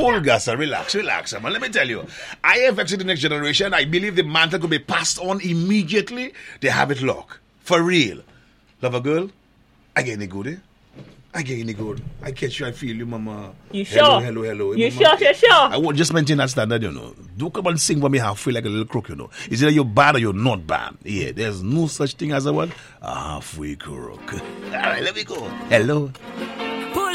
full gas. Relax. Man, let me tell you. IFX in the next generation, I believe the mantle could be passed on immediately. They have it locked. For real. Love a girl? I get any good, eh? I get any good. I catch you, I feel you, mama. You sure? Hello. You mama. sure? I won't just maintain that standard, you know. Don't come and sing for me halfway like a little crook, you know. It's either you're bad or you're not bad. Yeah, there's no such thing as a what? A halfway crook. All right, let me go. Hello.